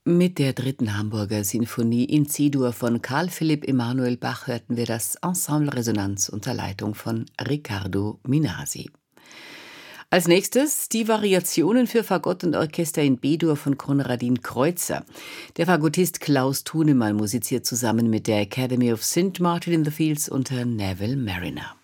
Mit der dritten Hamburger Sinfonie in C-Dur von Carl Philipp Emanuel Bach hörten wir das Ensemble Resonanz unter Leitung von Riccardo Minasi. Als nächstes die Variationen für Fagott und Orchester in B-Dur von Konradin Kreutzer. Der Fagottist Klaus Thunemann musiziert zusammen mit der Academy of St. Martin in the Fields unter Neville Mariner.